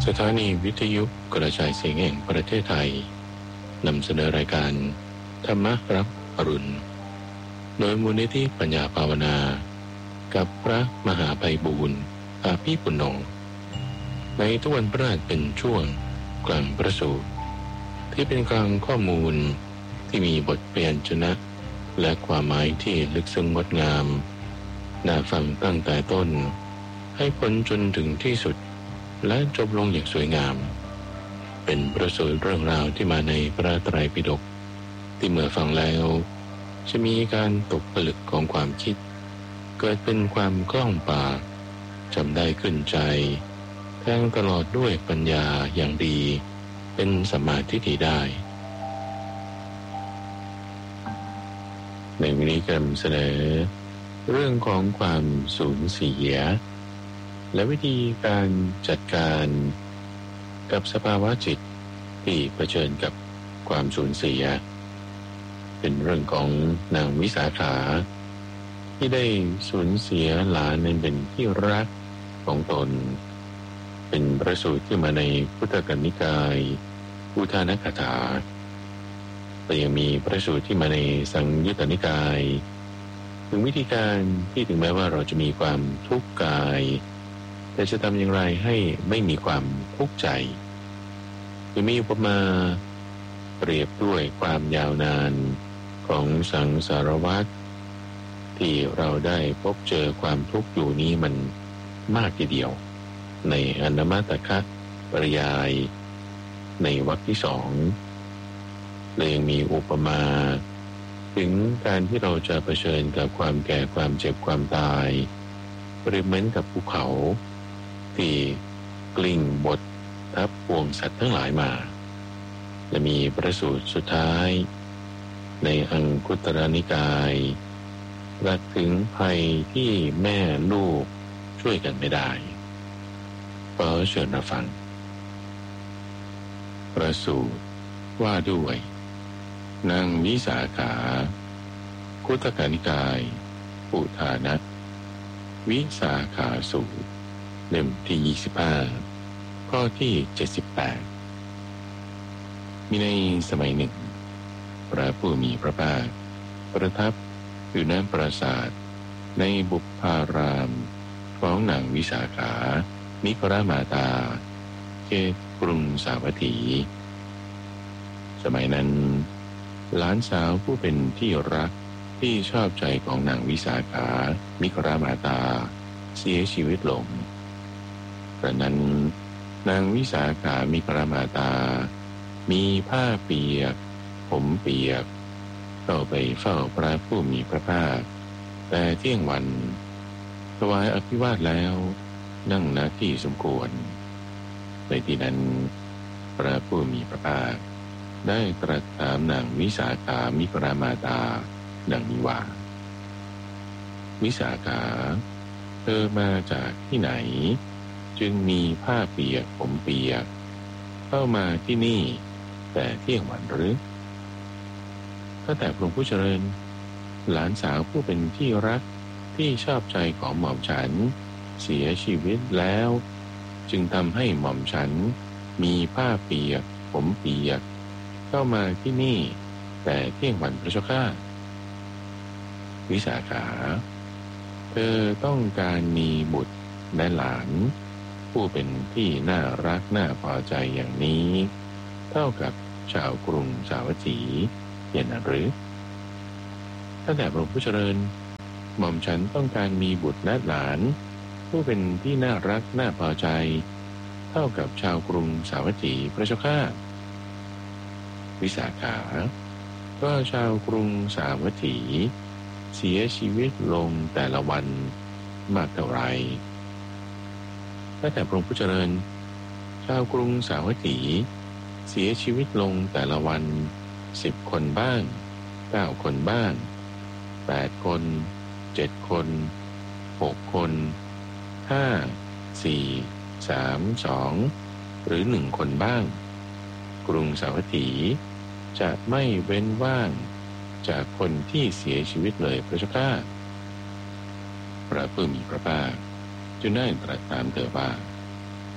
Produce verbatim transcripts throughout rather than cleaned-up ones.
สถานีวิทยุกระจายเสียงแห่งประเทศไทยนำเสนอรายการธรรมรับอรุณโดยมูลนิธิปัญญาภาวนากับพระมหาไพบูลย์อาภีปุณโญในทุกวันพฤหัสเป็นช่วงกลางประสูติที่เป็นกลางข้อมูลที่มีบทเปลี่ยนชนะและความหมายที่ลึกซึ้งงดงามน่าฟังตั้งแต่ต้นให้พ้นจนถึงที่สุดและจบลงอย่างสวยงามเป็นประสูติเรื่องราวที่มาในพระไตรปิฎกที่เมื่อฟังแล้วจะมีการตกผลึกของความคิดเกิดเป็นความคล่องปากจำได้ขึ้นใจแทงตลอดด้วยปัญญาอย่างดีเป็นสัมมาทิฏฐิได้ในวันนี้กำลังเสนอเรื่องของความสูญเสียและวิธีการจัดการกับสภาวะจิตที่เผชิญกับความสูญเสียเป็นเรื่องของนางวิสาขาที่ได้สูญเสียหลานนั้นเป็นที่รักของตนเป็นประสูติที่มาในพุทธกนิกายอุทานคถาแต่ยังมีประสูติที่มาในสังยุตตนิกายถึงวิธีการที่ถึงแม้ว่าเราจะมีความทุกข์กายแต่จะทำอย่างไรให้ไม่มีความทุกข์ใจคือมีอุปมาเปรียบด้วยความยาวนานของสังสารวัฏที่เราได้พบเจอความทุกข์อยู่นี้มันมากทีเดียวในอนัมมตคะปริยายในวรรคที่สองและยังมีอุปมาถึงการที่เราจะเผชิญกับความแก่ความเจ็บความตายเปรียบเหมือนกับภูเขาที่กลิ้งบดทับพวงสัตว์ทั้งหลายมาและมีประสูติสุดท้ายในอังคุตรนิกายตรัสถึงภัยที่แม่ลูกช่วยกันไม่ได้ขอเชิญรับฟังประสูติว่าด้วยนางวิสาขาคุตกนิกายอุทานะวิสาขาสูตรเล่มที่ยี่สิบห้าข้อที่เจ็ดสิบแปดมีในสมัยหนึ่งพระผู้มีพระภาคประทับอยู่ณปราสาทในบุพพารามของนางวิสาขานิครมาตาเขตกรุงสาวัตถีสมัยนั้นหลานสาวผู้เป็นที่รักที่ชอบใจของนางวิสาขามิครามาตาเสียชีวิตลงกระนั้นนางวิสาขามิครามาตามีผ้าเปียกผมเปียกเข้าไปเฝ้าพระผู้มีพระภาคแต่เที่ยงวันถวายอภิวาทแล้วนั่งณที่สมควรในที่นั้นพระผู้มีพระภาคได้ตรัสถามนางวิสาขามิครามาตาดังนี้ว่าวิสาขาเธอมาจากที่ไหนจึงมีผ้าเปียกผมเปียกเข้ามาที่นี่แต่เที่ยงวันหรือถ้าแต่พระผู้เจริญหลานสาวผู้เป็นที่รักที่ชอบใจของหม่อมฉันเสียชีวิตแล้วจึงทำให้หม่อมฉันมีผ้าเปียกผมเปียกเข้ามาที่นี่แต่เที่ยงวันพระเจ้าข้าวิสาขาเธอต้องการมีบุตรและหลานผู้เป็นที่น่ารักน่าพอใจอย่างนี้เท่ากับชาวกรุงสาวัตถีอย่างนั้นหรือถ้าแต่พระผู้เจริญหม่อมฉันต้องการมีบุตรและหลานผู้เป็นที่น่ารักน่าพอใจเท่ากับชาวกรุงสาวัตถีพระเจ้าข้าวิสาขาก็ชาวกรุงสาวัตถีเสียชีวิตลงแต่ละวันมากเท่าไรถ้าแต่พระผู้เจริญชาวกรุงสาวัตถีเสียชีวิตลงแต่ละวันสิบคนบ้างเก้าคนบ้างแปดคนเจ็ดคนหกคนห้าสี่สามสองหรือหนึ่งคนบ้างกรุงสาวัตถีจะไม่เว้นว่างจากคนที่เสียชีวิตเลยพระเจ้าข้าพระผู้มีพระภาคจึงได้ตรัสถามเธอว่า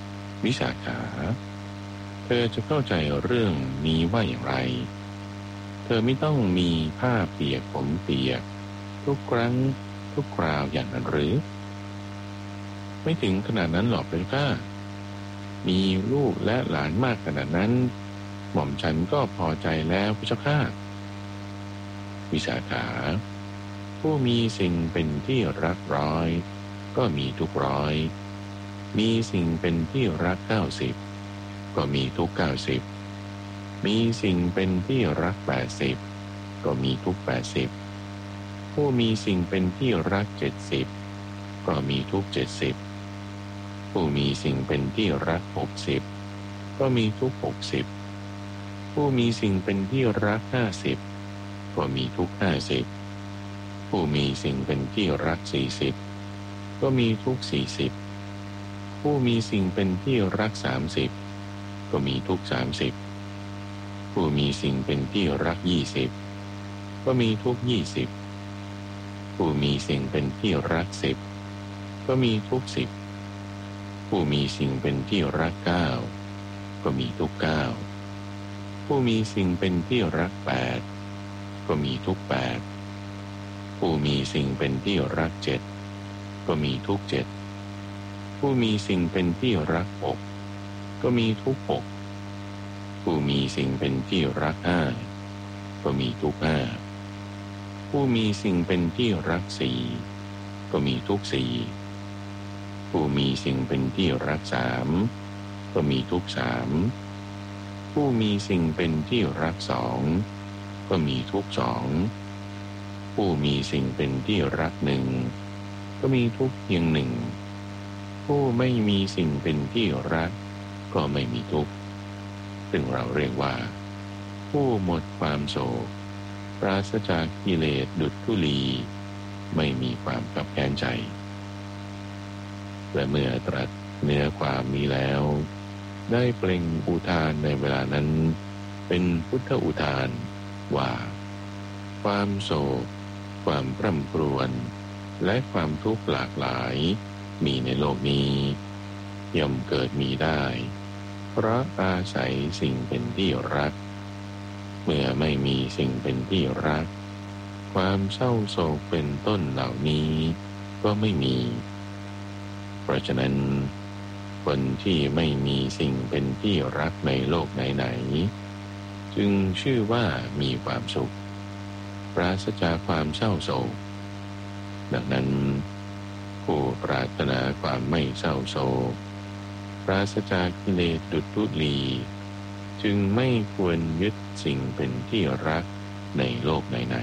วิสาขาเธอจะเข้าใจเรื่องนี้ว่าอย่างไรเธอไม่ต้องมีผ้าเปียกผมเปียกทุกครั้งทุกคราวอย่างนั้นหรือไม่ถึงขนาดนั้นหรอกเลยค่ะมีลูกและหลานมากขนาดนั้นหม่อมฉันก็พอใจแล้วพระเจ้าค่ะวิสาขาผู้มีสิ่งเป็นที่รักร้อยก็มีทุกร้อยมีสิ่งเป็นที่รักเก้าสิบก็มีทุกเก้าสิบมีสิ่งเป็นที่รักแปดสิบก็มีทุกแปดสิบผู้มีสิ่งเป็นที่รักเจ็ดสิบก็มีทุกเจ็ดสิบผู้มีสิ่งเป็นที่รักหกสิบก็มีทุกหกสิบผู้มีสิ่งเป็นที่รักห้าสิบก็มีทุกห้าสิบผู้มีสิ่งเป็นที่รักสี่สิบก็มีทุกสี่สิบผู้มีสิ่งเป็นที่รักสามสิบก็มีทุกสามสิบผู้มีสิ่งเป็นที่รักยี่สิบก็มีทุกยี่สิบผู้มีสิ่งเป็นที่รักสิบก็มีทุกสิบผู้มีสิ่งเป็นที่รักเก้าก็มีทุกเก้าผู้มีสิ่งเป็นที่รักแปดก็มีทุกแปดผู้มีสิ่งเป็นที่รักเจ็ดก็มีทุกเจ็ดผู้มีสิ่งเป็นที่รักหกก็มีทุกหกผู้มีสิ่งเป็นที่รักห้าก็มีทุกห้าผู้มีสิ่งเป็นที่รักสี่ก็มีทุกสี่ผู้มีสิ่งเป็นที่รักสามก็มีทุกสามผู้มีสิ่งเป็นที่รักสองก็มีทุกสองผู้มีสิ่งเป็นที่รักหนึ่งก็มีทุกเพียงหนึ่งผู้ไม่มีสิ่งเป็นที่รักก็ไม่มีทุกข์ซึ่งเราเรียกว่าผู้หมดความโศกปราศจากกิเลสดุจธุลีไม่มีความขับแค้นใจและเมื่อตรัสเนื้อความนี้แล้วได้เปล่งอุทานในเวลานั้นเป็นพุทธอุทานว่าความโศกความพร่ำครวญและความทุกข์หลากหลายมีในโลกนี้ย่อมเกิดมีได้เพราะอาศัยสิ่งเป็นที่รักเมื่อไม่มีสิ่งเป็นที่รักความเศร้าโศกเป็นต้นเหล่านี้ก็ไม่มีเพราะฉะนั้นคนที่ไม่มีสิ่งเป็นที่รักในโลกไหนๆจึงชื่อว่ามีความสุขปราศจากความเศร้าโศกดังนั้นผู้ปรารถนาความไม่เศร้าโศกปราศจากกิเลสดุจธุลีจึงไม่ควรยึดสิ่งเป็นที่รักในโลกไหน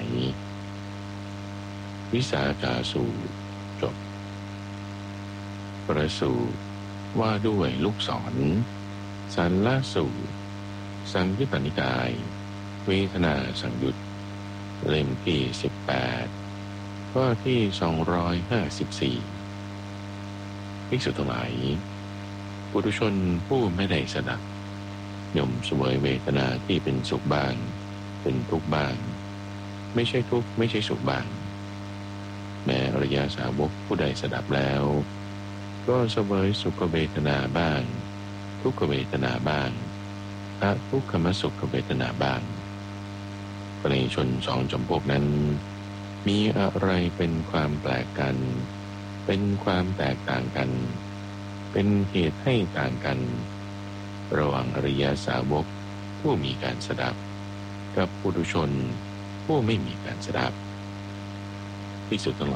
ๆวิสาขาสูตรจบประสูตรว่าด้วยลูกศรสันละสูตรสังยุตตนิกายเวทนาสังยุตเล่มที่สิบแปดข้อที่สองร้อยห้าสิบสี่ภิกษุทั้งหลายปุถุชนผู้ไม่ได้สดับย่อมเสวยเวทนาที่เป็นสุขบ้างเป็นทุกข์บ้างไม่ใช่ทุกข์ไม่ใช่สุขบ้างแม้อริยสาวกผู้ใดสดับแล้วก็เสวยสุขเวทนาบ้างทุกขเวทนาบ้างอทุกขมสุขเวทนาบ้างในชนสองจำพวกนั้นมีอะไรเป็นความแปลกกันเป็นความแตกต่างกันเป็นเหตุให้ต่างกันระหว่างอริยสาวกผู้มีการสดับกับปุถุชนผู้ไม่มีการสดับภิกษุทั้งห